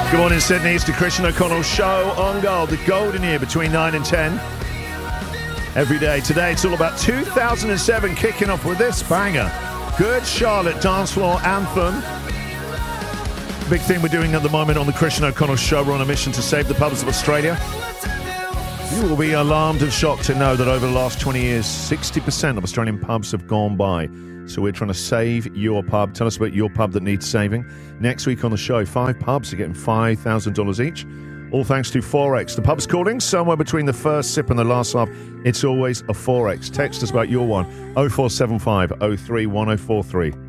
Good morning, Sydney. It's the Christian O'Connell Show on Gold, the golden year between 9 and 10. Every day. Today, it's all about 2007, kicking off with this banger. Good Charlotte dance floor anthem. Big thing we're doing at the moment on the Christian O'Connell Show. We're on a mission to save the pubs of Australia. You will be alarmed and shocked to know that over the last 20 years, 60% of Australian pubs have gone by. So we're trying to save your pub. Tell us about your pub that needs saving. Next week on the show, 5 pubs are getting $5,000 each. All thanks to Forex. The pub's calling somewhere between the first sip and the last half. It's always a Forex. Text us about your one. 0475 03 1043.